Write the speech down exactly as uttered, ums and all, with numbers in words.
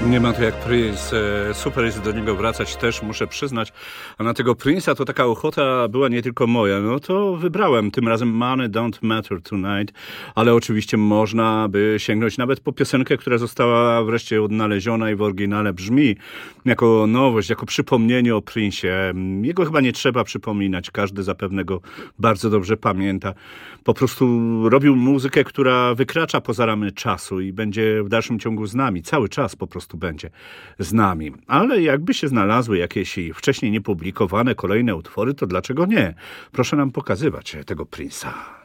Nie ma to jak Prince. Super jest do niego wracać, też muszę przyznać. A na tego Prince'a to taka ochota była nie tylko moja. No to wybrałem tym razem Money Don't Matter Tonight, ale oczywiście można by sięgnąć nawet po piosenkę, która została wreszcie odnaleziona i w oryginale brzmi jako nowość, jako przypomnienie o Prince'ie. Jego chyba nie trzeba przypominać, każdy zapewne go bardzo dobrze pamięta. Po prostu robił muzykę, która wykracza poza ramy czasu i będzie w dalszym ciągu z nami. Cały czas po prostu będzie z nami. Ale jakby się znalazły jakieś wcześniej niepublikowane kolejne utwory, to dlaczego nie? Proszę nam pokazywać tego Prince'a.